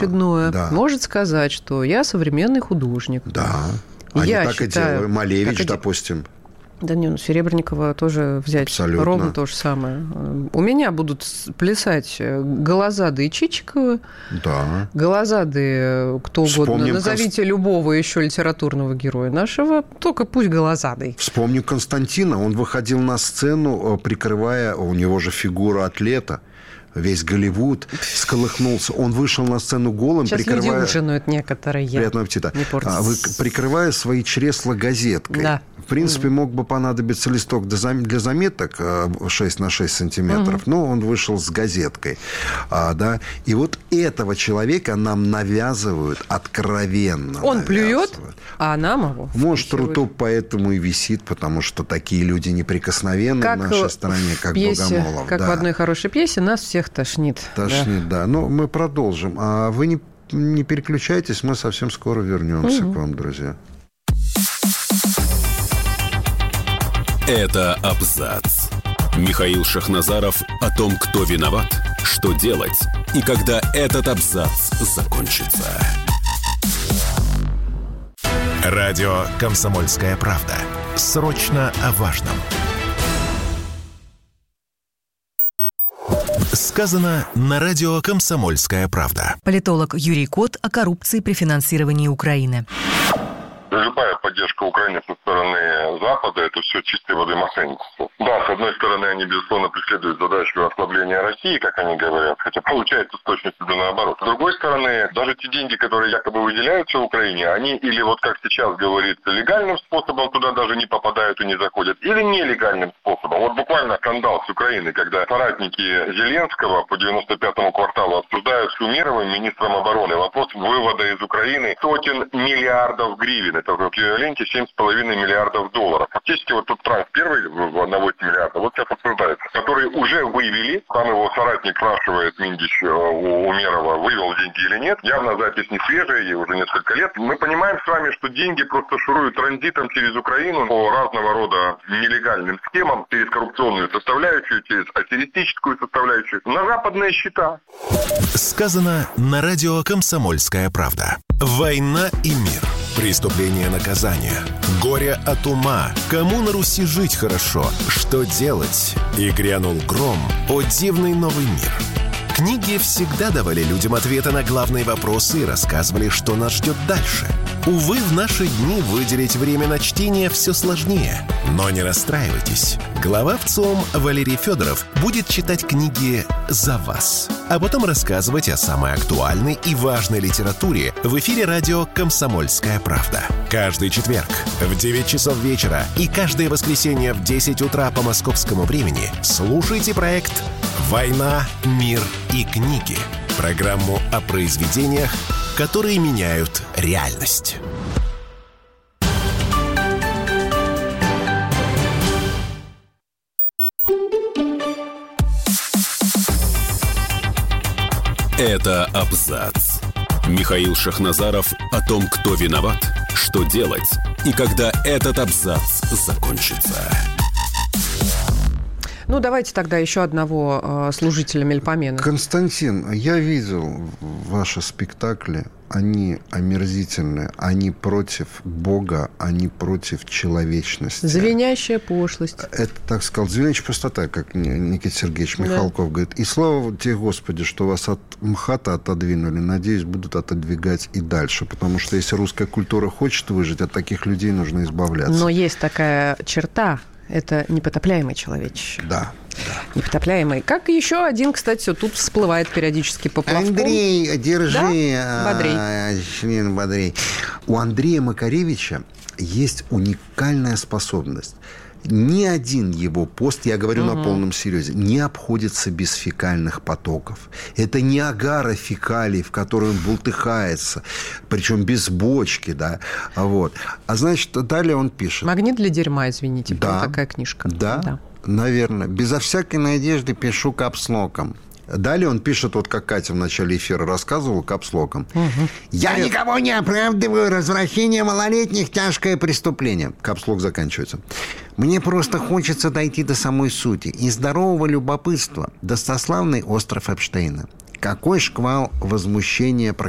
площадное может сказать, что я современный художник. Да, они так и делают. Малевич, допустим. Да не, Серебренникова тоже взять. Абсолютно. Ровно то же самое. У меня будут плясать Голозады и Чичиковы. Да. Голозады, кто угодно. Назовите любого еще литературного героя нашего, только пусть Голозадой. Вспомню Константина. Он выходил на сцену, прикрывая, у него же фигура атлета. Весь Голливуд всколыхнулся. Он вышел на сцену голым, сейчас прикрывая... люди ужинают некоторые. Приятного аппетита. Прикрывая свои чресла газеткой. Да. В принципе, мог бы понадобиться листок для заметок 6 на 6 сантиметров, но он вышел с газеткой. Да? И вот этого человека нам навязывают откровенно. Он плюет, а нам его. Может, Рутоп поэтому и висит, потому что такие люди неприкосновенны в нашей стране, как Богомолов. Как в одной хорошей пьесе, нас всех тошнит. Тошнит, да. Но мы продолжим. А вы не переключайтесь, мы совсем скоро вернемся к вам, друзья. Это абзац. Михаил Шахназаров о том, кто виноват, что делать и когда этот абзац закончится. Радио «Комсомольская правда». Срочно о важном. Сказано на радио «Комсомольская правда». Политолог Юрий Кот о коррупции при финансировании Украины. Любая поддержка Украины со стороны Запада – это все чистой воды мошенничество. Да, с одной стороны, они, безусловно, преследуют задачу ослабления России, как они говорят, хотя получается с точностью до наоборот. С другой стороны, даже те деньги, которые якобы выделяются Украине, они или вот как сейчас говорится, легальным способом туда даже не попадают и не заходят, или нелегальным способом. Вот буквально скандал с Украиной, когда соратники Зеленского по 95-му кварталу обсуждают с Умеровым, министром обороны, вопрос вывода из Украины сотен миллиардов гривен. Это в эквиваленте 7,5 миллиардов долларов. Фактически вот тут транш первый на 8 миллиардов, вот сейчас обсуждается, который уже вывели. Там его соратник спрашивает, Миндич у Умерова, вывел деньги или нет. Явно запись не свежая, ей уже несколько лет. Мы понимаем с вами, что деньги просто шуруют транзитом через Украину по разного рода нелегальным схемам, через коррупционную составляющую, через аферистическую составляющую, на западные счета. Сказано на радио «Комсомольская правда». Война и мир. Преступление, наказание. Горе от ума. Кому на Руси жить хорошо? Что делать? И грянул гром. О дивный новый мир. Книги всегда давали людям ответы на главные вопросы и рассказывали, что нас ждет дальше. Увы, в наши дни выделить время на чтение все сложнее. Но не расстраивайтесь. Глава ВЦИОМ Валерий Федоров будет читать книги за вас, а потом рассказывать о самой актуальной и важной литературе в эфире радио «Комсомольская правда». Каждый четверг в 9 часов вечера и каждое воскресенье в 10 утра по московскому времени слушайте проект «Война, мир и книги». Программу о произведениях, которые меняют реальность. Это абзац. Михаил Шахназаров о том, кто виноват, что делать и когда этот абзац закончится. Ну, давайте тогда еще одного служителя Мельпомена. Константин, я видел ваши спектакли. Они омерзительные. Они против Бога, они против человечности. Звенящая пошлость. Это, так сказал, звенящая пустота, как Никита Сергеевич Михалков говорит. И слава тебе, Господи, что вас от МХАТа отодвинули. Надеюсь, будут отодвигать и дальше. Потому что если русская культура хочет выжить, от таких людей нужно избавляться. Но есть такая черта. Это непотопляемый человечище. Да. Непотопляемый. Как еще один, кстати, тут всплывает периодически поплавком. Андрей, держи. Да? Бодрей. У Андрея Макаревича есть уникальная способность. Ни один его пост, я говорю на полном серьезе, не обходится без фекальных потоков. Это Ниагара фекалий, в которой он бултыхается, причем без бочки, да. Вот. А значит, далее он пишет. «Магнит для дерьма», извините, да, такая книжка. Да, наверное. «Безо всякой надежды пишу капслоком». Далее он пишет, вот как Катя в начале эфира рассказывала, капслоком. «Я никого не оправдываю, развращение малолетних – тяжкое преступление». Капслок заканчивается. «Мне просто хочется дойти до самой сути. Из здорового любопытства достославный остров Эпштейна. Какой шквал возмущения